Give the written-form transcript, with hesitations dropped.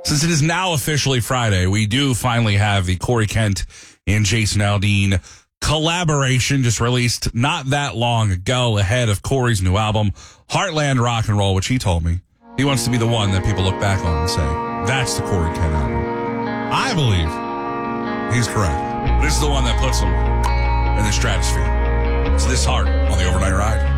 Since it is now officially Friday, we do finally have the Corey Kent and Jason Aldean collaboration just released not that long ago ahead of Corey's new album, Heartland Rock and Roll, which he told me he wants to be the one that people look back on and say, that's the Corey Kent album. I believe he's correct. This is the one that puts him in the stratosphere. It's This Heart on the Overnight Ride.